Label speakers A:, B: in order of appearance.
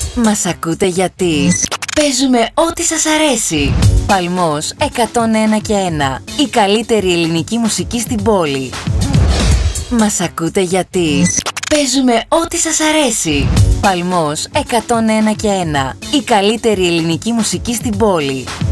A: Μας ακούτε γιατί παίζουμε ό,τι σας αρέσει. Παλμός 101,1. Η καλύτερη ελληνική μουσική στην πόλη. Μας ακούτε γιατί παίζουμε ό,τι σας αρέσει. Παλμός 101,1. Η καλύτερη ελληνική μουσική στην πόλη.